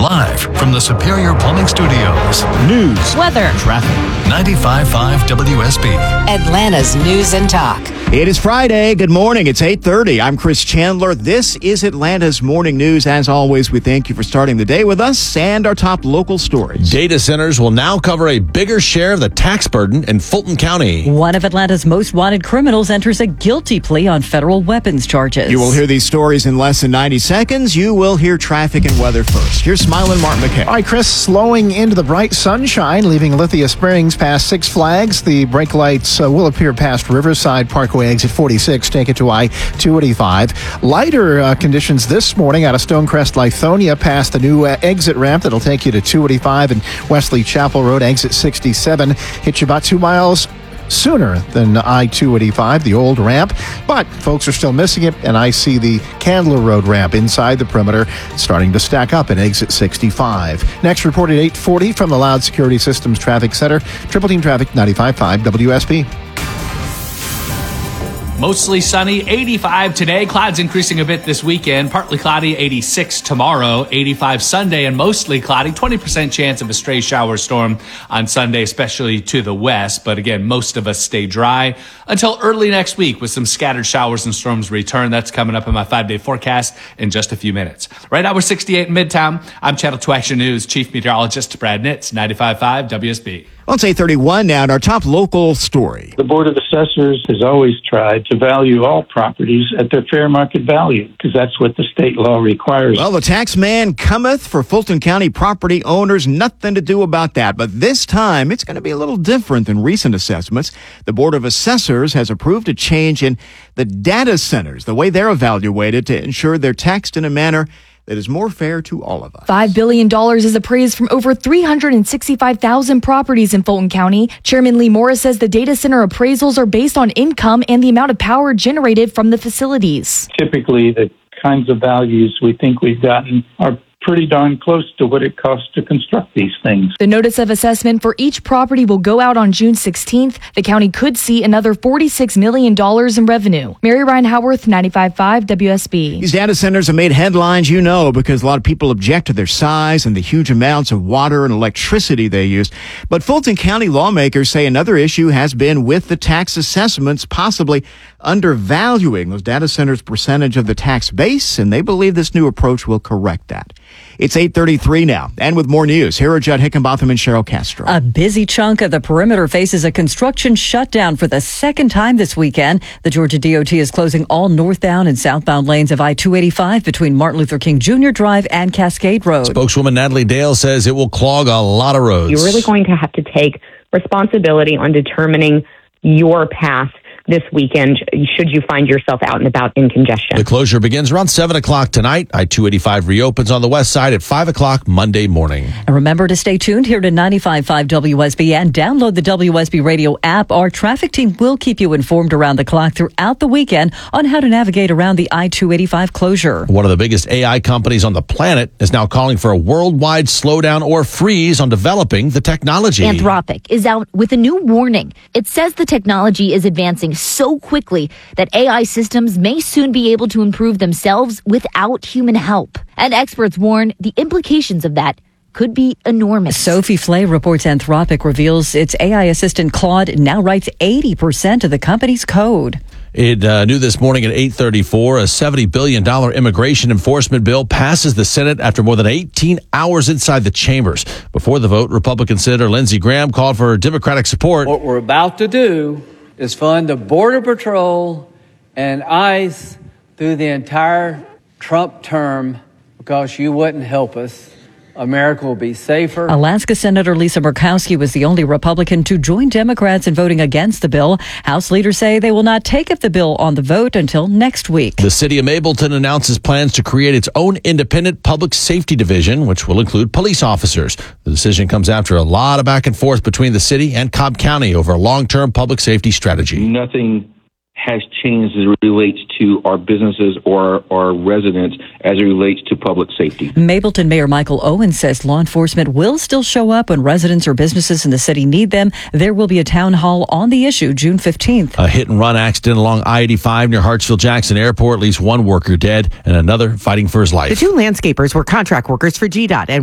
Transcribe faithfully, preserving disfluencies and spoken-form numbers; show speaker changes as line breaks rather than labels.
Live from the Superior Plumbing Studios.
News,
weather,
traffic.
ninety-five point five W S B.
Atlanta's News and Talk.
It is Friday. Good morning. It's eight thirty. I'm Chris Chandler. This is Atlanta's Morning News. As always, we thank you for starting the day with us and our top local stories.
Data centers will now cover a bigger share of the tax burden in Fulton County.
One of Atlanta's most wanted criminals enters a guilty plea on federal weapons charges.
You will hear these stories in less than ninety seconds. You will hear traffic and weather first. Here's Smiling Martin McKay.
All right, Chris, slowing into the bright sunshine, leaving Lithia Springs past Six Flags. The brake lights uh, will appear past Riverside Parkway exit forty-six. Take it to I two eighty-five. Lighter uh, conditions this morning out of Stonecrest, Lithonia, past the new uh, exit ramp that'll take you to two eighty-five and Wesley Chapel Road, exit sixty-seven. Hits you about two miles sooner than I two eighty-five, the old ramp, but folks are still missing it, and I see the Candler Road ramp inside the perimeter starting to stack up at exit sixty-five. Next report at eight forty from the Loud Security Systems Traffic Center. Triple Team Traffic, ninety-five point five W S B.
Mostly sunny, eighty-five today. Clouds increasing a bit this weekend. Partly cloudy, eighty-six tomorrow. eighty-five Sunday and mostly cloudy. twenty percent chance of a stray shower storm on Sunday, especially to the west. But again, most of us stay dry until early next week with some scattered showers and storms return. That's coming up in my five-day forecast in just a few minutes. Right now we're sixty-eight in Midtown. I'm Channel two Action News Chief Meteorologist Brad Nitz, ninety-five point five W S B.
Well, it's eight thirty-one now, and our top local story.
The Board of Assessors has always tried to value all properties at their fair market value, because that's what the state law requires.
Well, the tax man cometh for Fulton County property owners. Nothing to do about that. But this time, it's going to be a little different than recent assessments. The Board of Assessors has approved a change in the data centers, the way they're evaluated, to ensure they're taxed in a manner that is more fair to all of us.
five billion dollars is appraised from over three hundred sixty-five thousand properties in Fulton County. Chairman Lee Morris says the data center appraisals are based on income and the amount of power generated from the facilities.
Typically, the kinds of values we think we've gotten are pretty darn close to what it costs to construct these things.
The notice of assessment for each property will go out on June sixteenth. The county could see another forty-six million dollars in revenue. Mary Ryan Howarth, ninety-five point five W S B.
These data centers have made headlines, you know, because a lot of people object to their size and the huge amounts of water and electricity they use. But Fulton County lawmakers say another issue has been with the tax assessments, possibly undervaluing those data centers' percentage of the tax base, and they believe this new approach will correct that. It's eight thirty-three now, and with more news, here are Judd Hickenbotham and Cheryl Castro.
A busy chunk of the perimeter faces a construction shutdown for the second time this weekend. The Georgia D O T is closing all northbound and southbound lanes of I two eighty-five between Martin Luther King Junior Drive and Cascade Road.
Spokeswoman Natalie Dale says it will clog a lot of roads.
You're really going to have to take responsibility on determining your path this weekend, should you find yourself out and about in congestion.
The closure begins around seven o'clock tonight. I two eighty-five reopens on the west side at five o'clock Monday morning.
And remember to stay tuned here to ninety-five point five W S B and download the W S B radio app. Our traffic team will keep you informed around the clock throughout the weekend on how to navigate around the I two eighty-five closure.
One of the biggest A I companies on the planet is now calling for a worldwide slowdown or freeze on developing the technology.
Anthropic is out with a new warning. It says the technology is advancing so quickly that A I systems may soon be able to improve themselves without human help. And experts warn the implications of that could be enormous.
Sophie Flay reports Anthropic reveals its A I assistant Claude now writes eighty percent of the company's code.
It uh, new this morning at eight thirty-four, a seventy billion dollars immigration enforcement bill passes the Senate after more than eighteen hours inside the chambers. Before the vote, Republican Senator Lindsey Graham called for Democratic support.
What we're about to do is fund the Border Patrol and ICE through the entire Trump term because you wouldn't help us. America will be safer.
Alaska Senator Lisa Murkowski was the only Republican to join Democrats in voting against the bill. House leaders say they will not take up the bill on the vote until next week.
The city of Mableton announces plans to create its own independent public safety division, which will include police officers. The decision comes after a lot of back and forth between the city and Cobb County over a long-term public safety strategy.
Nothing has changed as it relates to our businesses or our residents as it relates to public safety.
Mableton Mayor Michael Owens says law enforcement will still show up when residents or businesses in the city need them. There will be a town hall on the issue June fifteenth.
A hit-and-run accident along I eighty-five near Hartsfield-Jackson Airport leaves one worker dead and another fighting for his life.
The two landscapers were contract workers for G DOT and